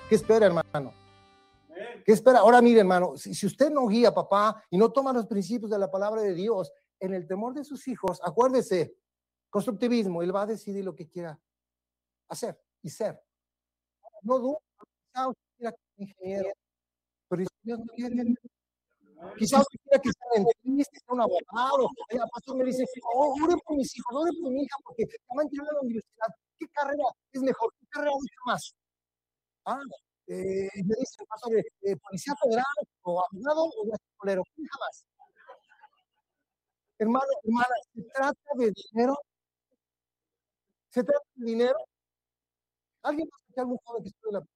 ¿Qué espera, hermano? ¿Qué espera? Ahora mire, hermano, si usted no guía, papá, y no toma los principios de la palabra de Dios en el temor de sus hijos, acuérdese, constructivismo, él va a decidir lo que quiera hacer y ser. No dudo, quizá usted quiera que sea ingeniero, pero si Dios no quiere, quizá usted quiera que sea dentista, que sea un abogado. El pastor me dice, oh, ore por mis hijos, ore por mi hija, porque van a entrar a la universidad. ¿Qué carrera es mejor? ¿Qué carrera gusta más? Ah, me dice el pastor, policía federal, o abogado, o guachicolero. Jamás. Hermano, hermana, ¿se trata de dinero? ¿Se trata de dinero? ¿Alguien más que algún joven que estudia